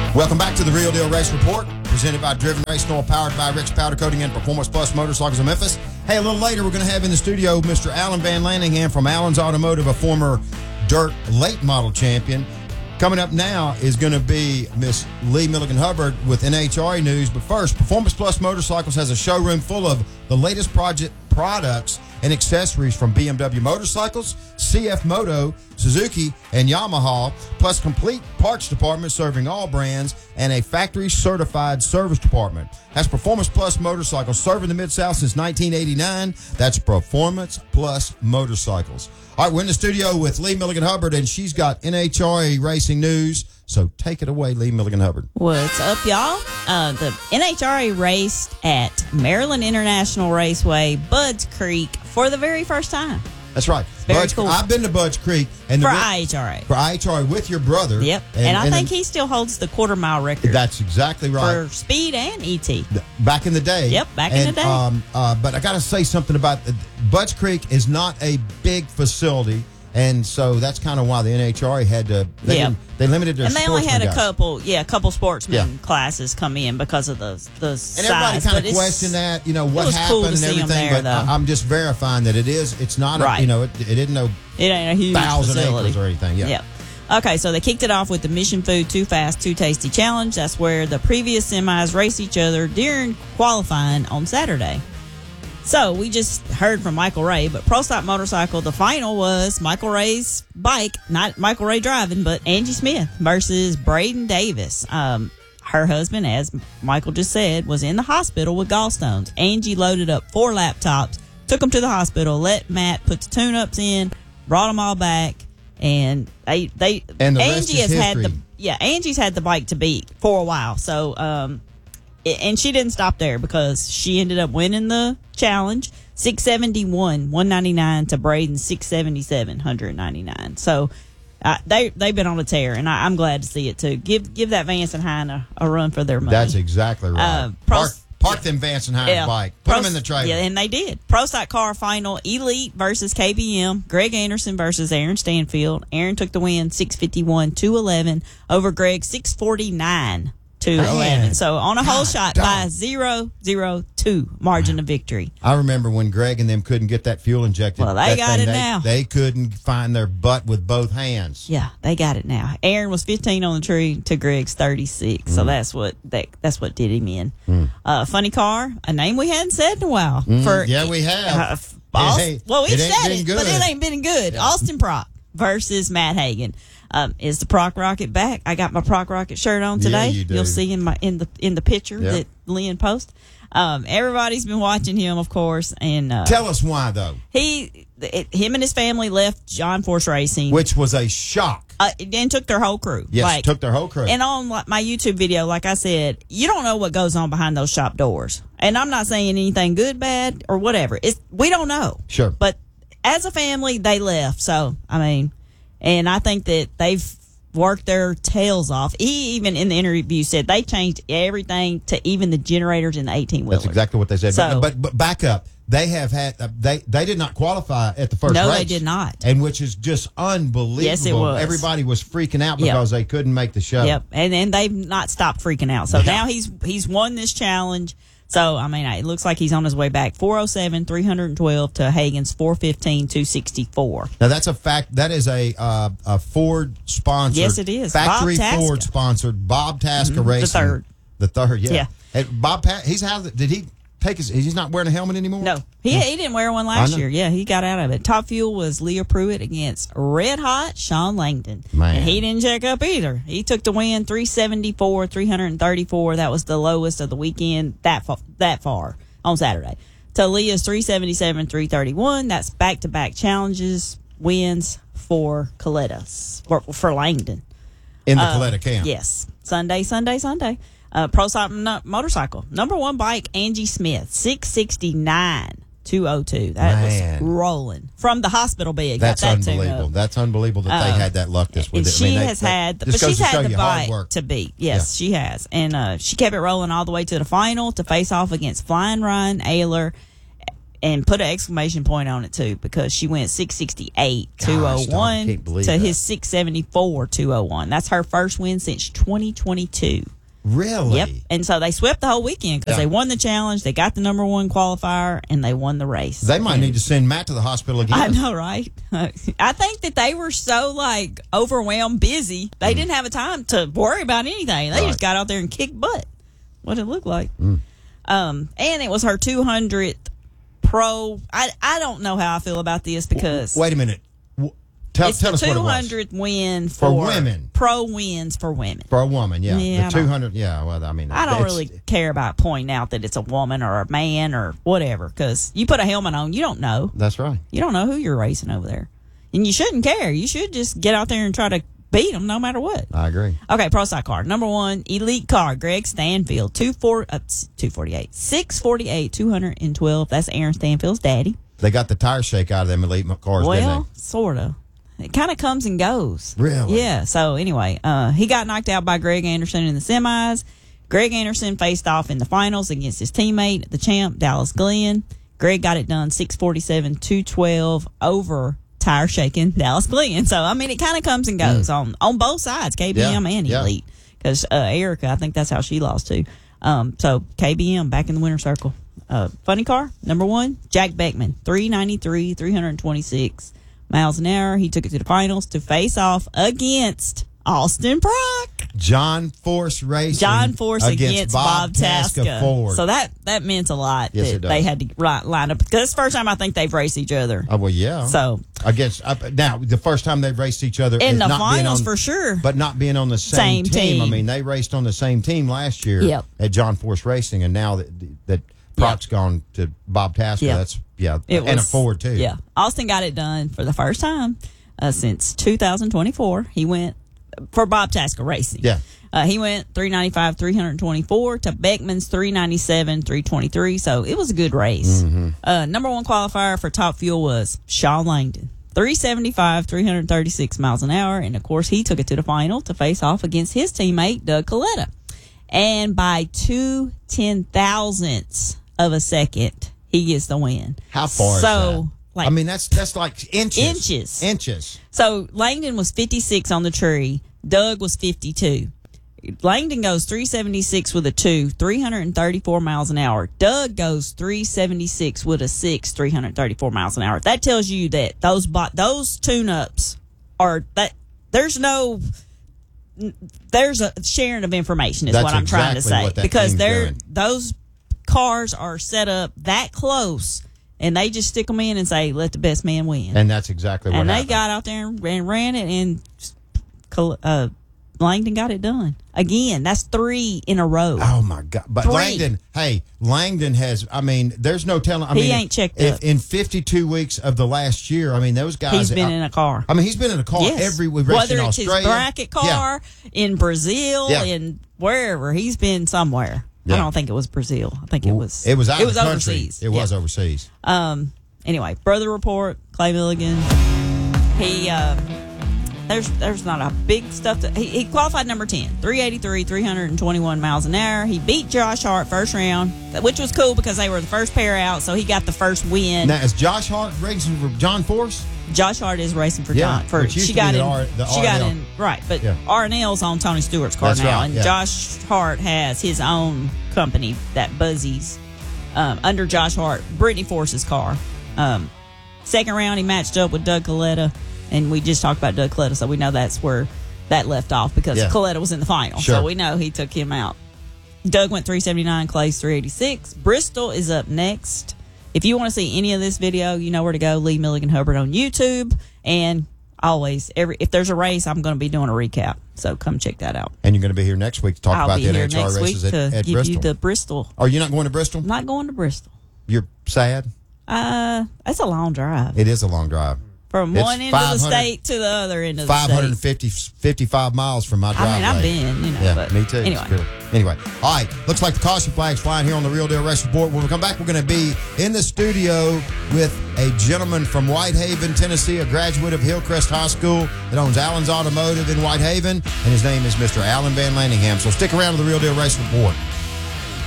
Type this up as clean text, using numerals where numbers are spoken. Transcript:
Welcome back to the Real Deal Race Report, presented by Driven Race Oil, powered by Rick's Powder Coating and Performance Plus Motorcycles of Memphis. Hey, a little later, we're going to have in the studio Mr. Alan Van Lanningham from Allen's Automotive, a former dirt late model champion. Coming up now is going to be Miss Lee Milligan Hubbard with NHRA news. But first, Performance Plus Motorcycles has a showroom full of the latest products and accessories from BMW motorcycles, CF Moto, Suzuki, and Yamaha, plus complete parts department serving all brands and a factory-certified service department. That's Performance Plus Motorcycles, serving the Mid-South since 1989. That's Performance Plus Motorcycles. All right, we're in the studio with Lee Milligan Hubbard, and she's got NHRA racing news. So take it away, Lee Milligan Hubbard. What's up, y'all? The NHRA raced at Maryland International Raceway, Budds Creek, for the very first time. That's right. Very cool. I've been to Budds Creek. And for IHRA. For IHRA with your brother. Yep. And I think he still holds the quarter-mile record. That's exactly right. For speed and ET. Back in the day. Yep, back in the day. But I got to say something about Budds Creek is not a big facility. And so that's kind of why the NHRA had to. They limited their. And they only had guys. a couple sportsman classes come in because of the size. And everybody kind of questioned that, what happened cool and everything. There, but I'm just verifying that it's not right. It isn't it ain't a huge 1,000 acres or anything. Yeah. Okay, so they kicked it off with the Mission Food Too Fast, Too Tasty Challenge. That's where the previous semis race each other during qualifying on Saturday. So we just heard from Michael Ray, but Pro Stock Motorcycle, the final was Michael Ray's bike, not Michael Ray driving, but Angie Smith versus Braden Davis. Her husband, as Michael just said, was in the hospital with gallstones. Angie loaded up 4 laptops, took them to the hospital, let Matt put the tune-ups in, brought them all back, and Angie has Angie's had the bike to beat for a while. So, and she didn't stop there because she ended up winning the challenge, 671, 199 to Braden, 677, 199. So they've been on a tear, and I'm glad to see it too. Give that Vance and Hine a run for their money. That's exactly right. Park them Vance and Hine bike. Put them in the trailer. Yeah, and they did. Pro Stock Car Final, Elite versus KBM, Greg Anderson versus Aaron Stanfield. Aaron took the win, 651, 211 over Greg, 649. 211. So on a whole shot by 0.002 margin of victory. I remember when Greg and them couldn't get that fuel injected. Well, they got it now. They couldn't find their butt with both hands. Yeah, they got it now. Aaron was 15 on the tree to Greg's 36. So that's what did him in. Funny Car, a name we hadn't said in a while. We have. We've said it, but it ain't been good. Yeah. Austin Prock versus Matt Hagan. Is the Proc Rocket back? I got my Proc Rocket shirt on today. Yeah, you do. You'll see in the picture that Lynn posts. Everybody's been watching him, of course, and tell us why though. Him and his family left John Force Racing, which was a shock. And took their whole crew. Yes, took their whole crew. And on my YouTube video, like I said, you don't know what goes on behind those shop doors. And I'm not saying anything good, bad, or whatever. We don't know. Sure. But as a family, they left. So and I think that they've worked their tails off. He even in the interview said they changed everything to even the generators in the 18-wheeler. That's exactly what they said. So, but back up. They have had they did not qualify at the first race. No, they did not. And which is just unbelievable. Yes, it was. Everybody was freaking out because they couldn't make the show. Yep. And they've not stopped freaking out. So now he's won this challenge. So, it looks like he's on his way back. 407, 312 to Hagan's 415, 264. Now, that's a fact. That is a Ford sponsored. Yes, it is. Factory Ford sponsored Bob Tasca Racing. The third, yeah. And Bob, did he take he's not wearing a helmet anymore? No. He didn't wear one last year. Yeah, he got out of it. Top fuel was Leah Pruitt against Red Hot Sean Langdon. Man. And he didn't check up either. He took the win, 374, 334. That was the lowest of the weekend that far on Saturday. To Leah's 377, 331. That's back-to-back challenges, wins for Coletta, for Langdon. In the Coletta camp. Yes. Sunday. Pro Stock Motorcycle. Number 1 bike, Angie Smith, 669, 202. That was rolling. From the hospital bed. That's unbelievable. That's unbelievable that they had that luck this week. She's had the bike to beat. Yes, she has. And she kept it rolling all the way to the final to face off against Flying Ryan Ayler. and put an exclamation point on it too, because she went 668 Gosh, Dawn, I 201 can't believe to that. his 674 201. That's her first win since 2022. Really? Yep. And so they swept the whole weekend because Yeah. they won the challenge, they got the number one qualifier, and they won the race. They might need to send Matt to the hospital again. I know, right? I think that they were so like overwhelmed, busy. They didn't have a time to worry about anything. They Right. just got out there and kicked butt. What it looked like. And it was her 200th pro. I don't know how I feel about this because Wait a minute. Tell it's the us what it was. 200th win For women. Pro wins for women. For a woman, yeah. Yeah, I The don't- 200, yeah. Well, I mean, I don't it's- really care about pointing out that it's a woman or a man or whatever, because you put a helmet on, you don't know. That's right. You don't know who you're racing over there. And you shouldn't care. You should just get out there and try to beat them no matter what. I agree. Okay, pro side car. Number one, elite car, Greg Stanfield, 248, 648, 212. That's Aaron Stanfield's daddy. They got the tire shake out of them elite cars, Well, didn't sort of. It kind of comes and goes. Really? Yeah. So anyway, he got knocked out by Greg Anderson in the semis. Greg Anderson faced off in the finals against his teammate, the champ, Dallas Glenn. Greg got it done 647, 212 over tire shaking Dallas Glenn. So, I mean, it kind of comes and goes on both sides, KBM and yeah. elite. Because Erica, I think that's how she lost too. So KBM back in the winner's circle. Funny car, number one, Jack Beckman, 393, 326 miles an hour. He took it to the finals to face off against Austin Brock. John Force Racing. John Force against Bob Tasca. Ford. So that meant a lot Yes, that it does. they had to line up. Because it's the first time I think they've raced each other. Oh, well, yeah. So Against now, the first time they've raced each other in is the not being finals on, for sure. but not being on the same team. I team. mean, they raced on the same team last year Yep. at John Force Racing, and now that Proc's gone to Bob Tasca, Yep. that's It and a Ford too. Yeah. Austin got it done for the first time since 2024. He went for Bob Tasca Racing. Yeah. He went 395, 324 to Beckman's 397, 323. So it was a good race. Mm-hmm. Number one qualifier for Top Fuel was Shawn Langdon. 375, 336 miles an hour. And of course, he took it to the final to face off against his teammate, Doug Coletta. And by 2/10,000ths of a second, he gets the win. How far is So, that? like, I mean, that's like inches. Inches. So Langdon was 56 on the tree. Doug was 52. Langdon goes 376 with a 2, 334 miles an hour. Doug goes 376 with a 6, 334 miles an hour. That tells you that those tune-ups are that there's a sharing of information is That's what I'm trying to exactly say, what that because team's doing. those cars are set up that close, and they just stick them in and say, "Let the best man win." And that's exactly what And they happened. got out there and ran it, and Langdon got it done. Again, that's 3 in a row. Oh my God! But 3. Langdon has. I mean, there's no telling. I He mean, ain't checked if up. in 52 weeks of the last year. I mean, those guys. He's been in a car. I mean, he's been in a car Yes. every week. Raced Whether in it's Australia. his bracket car, in Brazil, Yeah. in wherever. He's been somewhere. Yeah. I don't think it was Brazil. I think it was It was out of the country. overseas. It was Yeah. overseas. Anyway, brother report, Clay Milligan. He there's not a big stuff that he qualified number 10, 383, 321 miles an hour. He beat Josh Hart first round, which was cool because they were the first pair out, so he got the first win. Now, is Josh Hart racing for John Force? Josh Hart is racing for Yeah, John. For which used she to be got the in. the She got RNL. in right, but Yeah. RNL's on Tony Stewart's car That's now, right, and yeah. Josh Hart has his own company that Buzzies under Josh Hart, Brittany Force's car. Second round, he matched up with Doug Coletta, and we just talked about Doug Coletta, so we know that's where that left off because Yeah. Coletta was in the final, Sure. so we know he took him out. Doug went 379, Clay's 386. Bristol is up next. If you want to see any of this video, you know where to go. Lee Milligan Hubbard on YouTube. And always, if there's a race, I'm going to be doing a recap. So come check that out. And you're going to be here next week to talk I'll about be the here NHR next week races to at give Bristol. you the Bristol. Are you not going to Bristol? I'm not going to Bristol. You're sad? That's a long drive. It is a long drive. From It's one end of the 500 state to the other end of the state. 55 miles from my driveway. I mean, I've been, Yeah, but me too. Anyway. It's good. Anyway, all right. Looks like the caution flag's flying here on the Real Deal Race Report. When we come back, we're going to be in the studio with a gentleman from Whitehaven, Tennessee, a graduate of Hillcrest High School that owns Allen's Automotive in Whitehaven, and his name is Mr. Alan Van Landingham. So stick around to the Real Deal Race Report.